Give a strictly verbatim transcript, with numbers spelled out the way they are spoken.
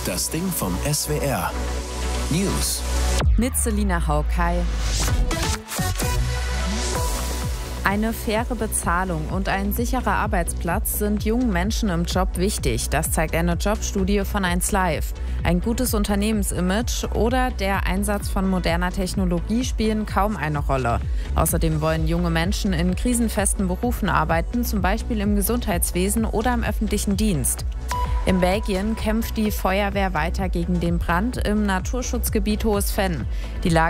Das Ding vom S W R. News. Mit Selina Haukai. Eine faire Bezahlung und ein sicherer Arbeitsplatz sind jungen Menschen im Job wichtig. Das zeigt eine Jobstudie von eins Live. Ein gutes Unternehmensimage oder der Einsatz von moderner Technologie spielen kaum eine Rolle. Außerdem wollen junge Menschen in krisenfesten Berufen arbeiten, zum Beispiel im Gesundheitswesen oder im öffentlichen Dienst. In Belgien kämpft die Feuerwehr weiter gegen den Brand im Naturschutzgebiet Hohes Venn. Die Lage